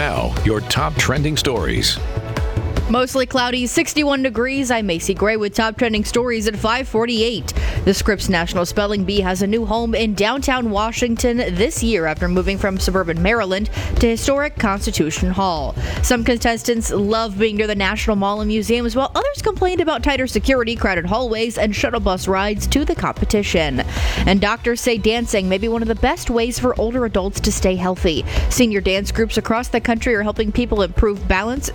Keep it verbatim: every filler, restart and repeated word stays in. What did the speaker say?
Now, your top trending stories. Mostly cloudy, sixty-one degrees. I'm Macy Gray with top trending stories at five forty-eight. The Scripps National Spelling Bee has a new home in downtown Washington this year after moving from suburban Maryland to historic Constitution Hall. Some contestants love being near the National Mall and museums, while others complained about tighter security, crowded hallways, and shuttle bus rides to the competition. And doctors say dancing may be one of the best ways for older adults to stay healthy. Senior dance groups across the country are helping people improve balance,